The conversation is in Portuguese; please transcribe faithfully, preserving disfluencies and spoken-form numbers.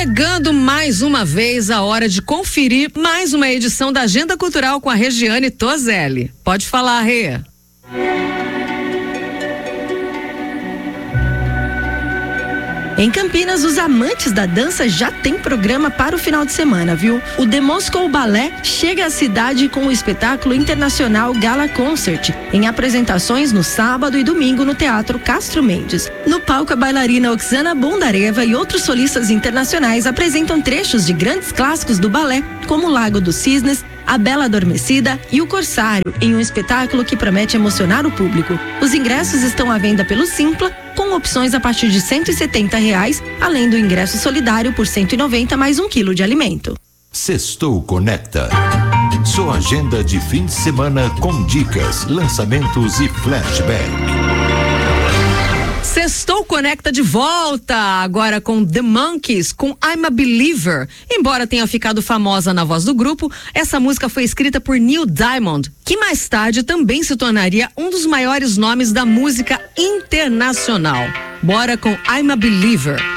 Chegando mais uma vez a hora de conferir mais uma edição da Agenda Cultural com a Regiane Tozelli. Pode falar, Rê. Em Campinas, os amantes da dança já têm programa para o final de semana, viu? O The Moscow Ballet chega à cidade com o espetáculo internacional Gala Concert, em apresentações no sábado e domingo no Teatro Castro Mendes. No palco, a bailarina Oksana Bondareva e outros solistas internacionais apresentam trechos de grandes clássicos do balé, como o Lago dos Cisnes, A Bela Adormecida e O Corsário, em um espetáculo que promete emocionar o público. Os ingressos estão à venda pelo Simpla, com opções a partir de cento e setenta reais, além do ingresso solidário por cento e noventa mais um quilo de alimento. Sextou Conecta. Sua agenda de fim de semana com dicas, lançamentos e flashback. Sextou Conecta de volta, agora com The Monkees, com I'm a Believer. Embora tenha ficado famosa na voz do grupo, essa música foi escrita por Neil Diamond, que mais tarde também se tornaria um dos maiores nomes da música internacional. Bora com I'm a Believer.